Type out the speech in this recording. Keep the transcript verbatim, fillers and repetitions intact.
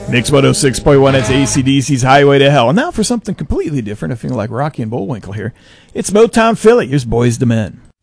Mix one oh six point one, it's A C D C's Highway to Hell. And now for something completely different, I feel like Rocky and Bullwinkle here. It's Motown Philly. Here's Boys to Men.